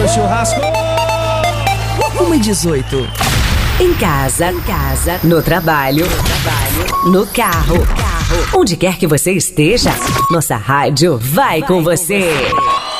churrasco. 1h18. Em casa, no trabalho, no carro. Onde quer que você esteja, nossa rádio vai com você.